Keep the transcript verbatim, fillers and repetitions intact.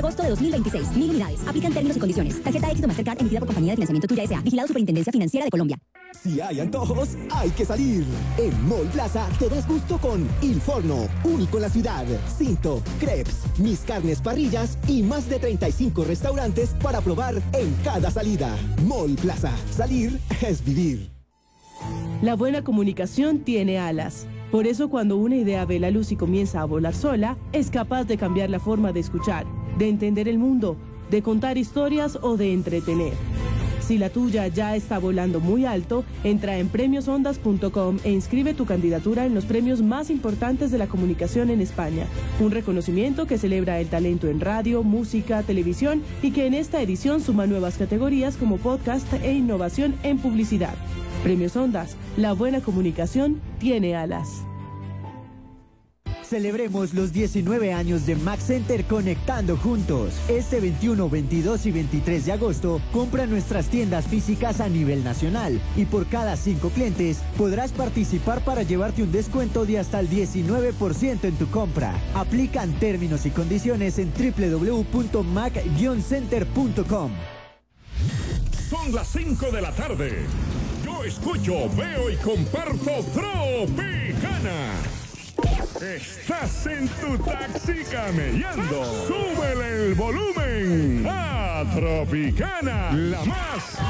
agosto de dos mil veintiséis. Mil unidades. Aplican términos y condiciones. Tarjeta Éxito Mastercard emitida por Compañía de Financiamiento Tuya S A. Vigilado Superintendencia Financiera de Colombia. Si hay antojos, hay que salir. En Mall Plaza te das gusto con Il Forno, único en la ciudad. Cinto, crepes, mis carnes parrillas y más de treinta y cinco restaurantes para probar en cada salida. Mall Plaza. Salir es vivir. La buena comunicación tiene alas. Por eso cuando una idea ve la luz y comienza a volar sola, es capaz de cambiar la forma de escuchar, de entender el mundo, de contar historias o de entretener. Si la tuya ya está volando muy alto, entra en premios ondas punto com e inscribe tu candidatura en los premios más importantes de la comunicación en España. Un reconocimiento que celebra el talento en radio, música, televisión y que en esta edición suma nuevas categorías como podcast e innovación en publicidad. Premios Ondas, la buena comunicación tiene alas. Celebremos los diecinueve años de Mac Center conectando juntos. Este veintiuno, veintidós y veintitrés de agosto, compra nuestras tiendas físicas a nivel nacional y por cada cinco clientes podrás participar para llevarte un descuento de hasta el diecinueve por ciento en tu compra. Aplican términos y condiciones en doble u doble u doble u punto mac guion center punto com. Son las cinco de la tarde. Yo escucho, veo y comparto Tropicana. Estás en tu taxi camellando. Súbele el volumen a Tropicana, la más